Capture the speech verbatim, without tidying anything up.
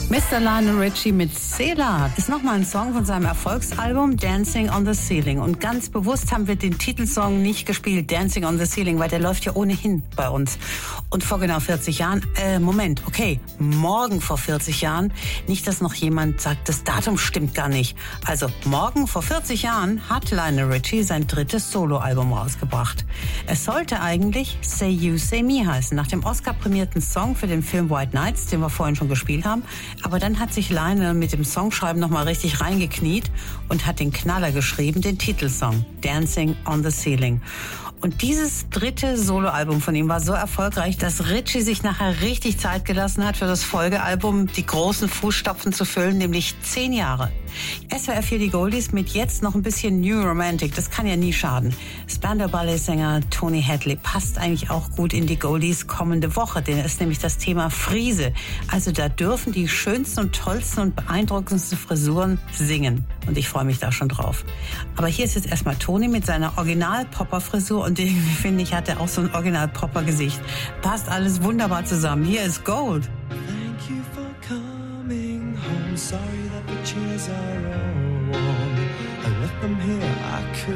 Mister Lionel Richie mit Selah ist nochmal ein Song von seinem Erfolgsalbum Dancing on the Ceiling. Und ganz bewusst haben wir den Titelsong nicht gespielt, Dancing on the Ceiling, weil der läuft ja ohnehin bei uns. Und vor genau vierzig Jahren, äh, Moment, okay, morgen vor vierzig Jahren, nicht, dass noch jemand sagt, das Datum stimmt gar nicht. Also morgen vor vierzig Jahren hat Lionel Richie sein drittes Soloalbum rausgebracht. Es sollte eigentlich Say You, Say Me heißen, nach dem Oscar-prämierten Song für den Film White Nights, den wir vorhin schon gespielt haben. Aber dann hat sich Lionel mit dem Songschreiben nochmal richtig reingekniet und hat den Knaller geschrieben, den Titelsong Dancing on the Ceiling. Und dieses dritte Soloalbum von ihm war so erfolgreich, dass Richie sich nachher richtig Zeit gelassen hat, für das Folgealbum die großen Fußstapfen zu füllen, nämlich zehn Jahre. S W R vier die Goldies mit jetzt noch ein bisschen New Romantic, das kann ja nie schaden. Spandau-Ballet-Sänger Tony Hadley passt eigentlich auch gut in die Goldies kommende Woche, denn es ist nämlich das Thema Friese. Also da dürfen die schönsten und tollsten und beeindruckendsten Frisuren singen. Und ich freue mich da schon drauf. Aber hier ist jetzt erstmal Tony mit seiner Original-Popper-Frisur und irgendwie finde ich, hat er auch so ein Original-Popper-Gesicht. Passt alles wunderbar zusammen. Hier ist Gold. Thank you for coming home. Sorry that the chairs are all warm. I left them here, I could